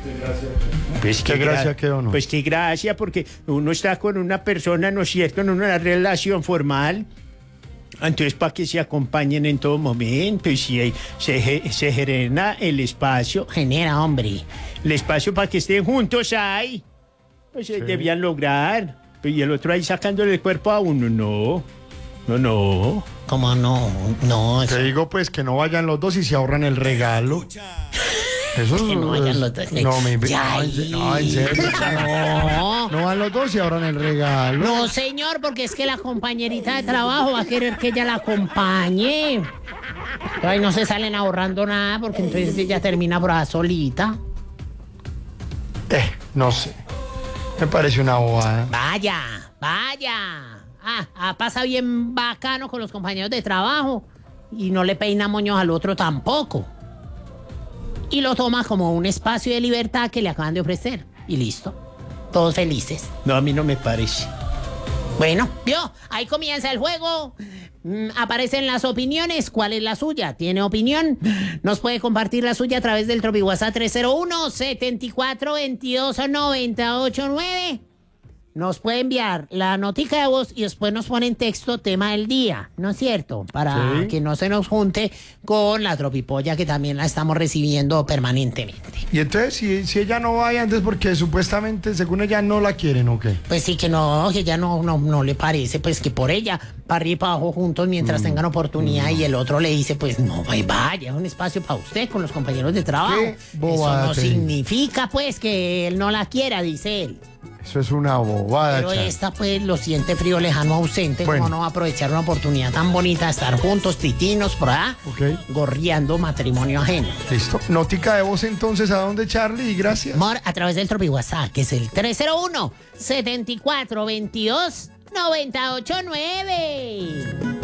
Pues ¿Qué gracia quedó, no? Pues qué gracia, porque uno está con una persona, ¿no es cierto?, en una relación formal. Entonces, para que se acompañen en todo momento y si se genera el espacio, genera, hombre, el espacio para que estén juntos ahí, pues debían lograr. Y el otro ahí sacándole el cuerpo a uno, no. ¿Cómo no? No, Te digo, pues, que no vayan los dos y se ahorran el regalo. Eso que no vayan los dos. No, Ya, no, en serio. No. No van los dos y ahorran el regalo. No, señor, porque es que la compañerita de trabajo va a querer que ella la acompañe. Ay, no se salen ahorrando nada porque entonces ella termina por ahí solita. No sé. Me parece una bobada. Vaya. Pasa bien bacano con los compañeros de trabajo y no le peina moños al otro tampoco. Y lo toma como un espacio de libertad que le acaban de ofrecer. Y listo. Todos felices. No, a mí no me parece. Bueno, vio, ahí comienza el juego. Aparecen las opiniones. ¿Cuál es la suya? ¿Tiene opinión? Nos puede compartir la suya a través del Tropi WhatsApp 301-7422-989. Nos puede enviar la notica de voz y después nos pone en texto tema del día, ¿no es cierto? Para que no se nos junte con la tropipolla que también la estamos recibiendo permanentemente. Y entonces, si ella no vaya, entonces porque supuestamente, según ella, no la quieren, ¿o qué? Pues sí, que ella no le parece, pues que por ella, para arriba y para abajo juntos mientras tengan oportunidad y el otro le dice, pues no, vaya, es un espacio para usted con los compañeros de trabajo. Qué bobada. Eso no significa, pues, que él no la quiera, dice él. Eso es una bobada, Pero Charlie. esta, pues, lo siente frío, lejano, ausente. Bueno. ¿Cómo no va a aprovechar una oportunidad tan bonita de estar juntos, titinos, por allá, gorriando matrimonio ajeno? Listo. Notica de voz entonces, ¿a dónde, Charlie? Y gracias. Amor, a través del Tropi WhatsApp, que es el 301-7422-989.